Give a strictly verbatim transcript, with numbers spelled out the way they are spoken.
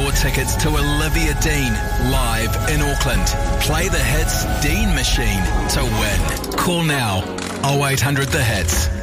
your tickets to Olivia Dean live in Auckland. Play the hits Dean Machine to win. Call now oh eight hundred the hits.